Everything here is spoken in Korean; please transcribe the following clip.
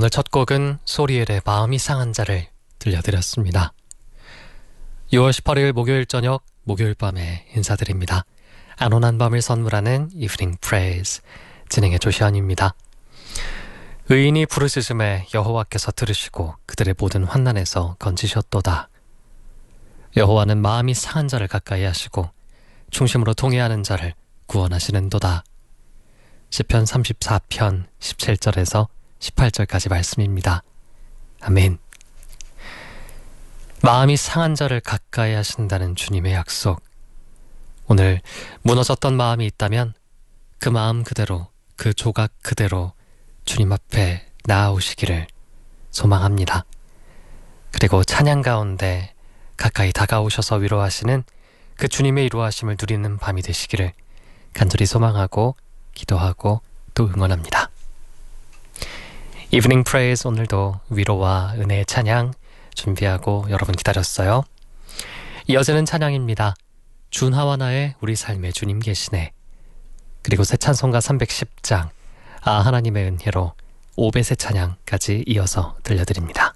오늘 첫 곡은 소리엘의 마음이 상한 자를 들려드렸습니다. 6월 18일 목요일 저녁, 목요일 밤에 인사드립니다. 안온한 밤을 선물하는 이브닝 프레이즈 진행의 조시안입니다. 의인이 부르짖음에 여호와께서 들으시고 그들의 모든 환난에서 건지셨도다. 여호와는 마음이 상한 자를 가까이 하시고 중심으로 통회하는 자를 구원하시는도다. 시편 34편 17절에서 18절까지 말씀입니다. 아멘. 마음이 상한 자를 가까이 하신다는 주님의 약속. 오늘 무너졌던 마음이 있다면 그 마음 그대로, 그 조각 그대로 주님 앞에 나아오시기를 소망합니다. 그리고 찬양 가운데 가까이 다가오셔서 위로하시는 그 주님의 위로하심을 누리는 밤이 되시기를 간절히 소망하고 기도하고 또 응원합니다. 이브닝 프레이즈 오늘도 위로와 은혜의 찬양 준비하고 여러분 기다렸어요. 이어지는 찬양입니다. 준하와나의 우리 삶에 주님 계시네. 그리고 새 찬송가 310장 하나님의 은혜로 5배새 찬양까지 이어서 들려드립니다.